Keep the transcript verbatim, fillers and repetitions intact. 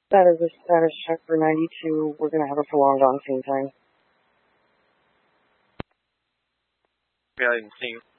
That is a status check for ninety-two. We're going to have a prolonged on-scene time. Yeah, I didn't see you.